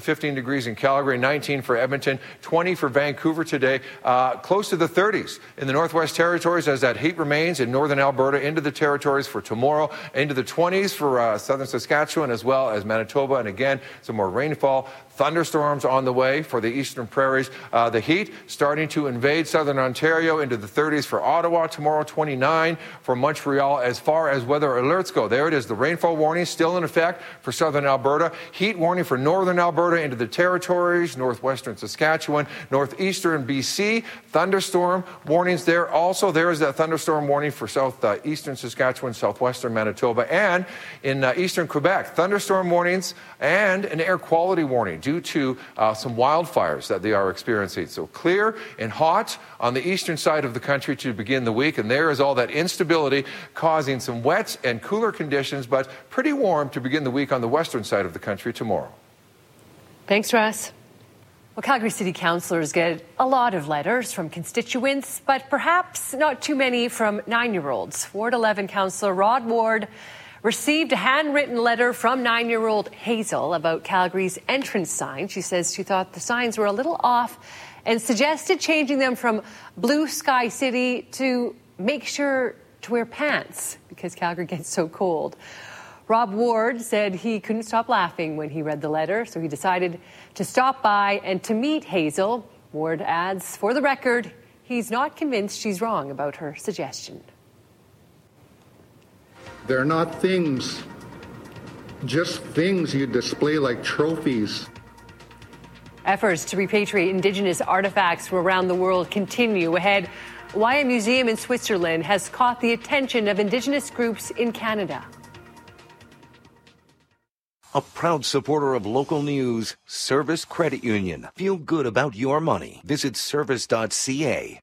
15 degrees in Calgary, 19 for Edmonton, 20 for Vancouver today, close to the 30s in the Northwest Territories as that heat remains in northern Alberta, into the Territories for tomorrow, into the 20s for southern Saskatchewan as well as Manitoba, and again, some more rainfall. Thunderstorms on the way for the eastern prairies. The heat starting to invade southern Ontario, into the 30s for Ottawa tomorrow, 29 for Montreal. As far as weather alerts go, there it is. The rainfall warning still in effect for southern Alberta. Heat warning for northern Alberta, into the Territories, northwestern Saskatchewan, northeastern BC. Thunderstorm warnings there. Also, there is that thunderstorm warning for southeastern Saskatchewan, southwestern Manitoba, and in eastern Quebec. Thunderstorm warnings and an air quality warning due to some wildfires that they are experiencing. So clear and hot on the eastern side of the country to begin the week, and there is all that instability causing some wet and cooler conditions, but pretty warm to begin the week on the western side of the country tomorrow. Thanks, Russ. Well, Calgary City councillors get a lot of letters from constituents, but perhaps not too many from 9-year-olds. Ward 11 councillor Rod Ward received a handwritten letter from 9-year-old Hazel about Calgary's entrance sign. She says she thought the signs were a little off and suggested changing them from Blue Sky City to make sure to wear pants because Calgary gets so cold. Rob Ward said he couldn't stop laughing when he read the letter, so he decided to stop by and to meet Hazel. Ward adds, for the record, he's not convinced she's wrong about her suggestion. They're not things, just things you display like trophies. Efforts to repatriate Indigenous artifacts from around the world continue. Ahead, why a museum in Switzerland has caught the attention of Indigenous groups in Canada. A proud supporter of local news, Service Credit Union. Feel good about your money. Visit service.ca.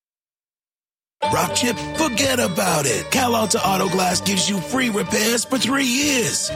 Rock chip? Forget about it. Cal Alta Auto Glass gives you free repairs for 3 years.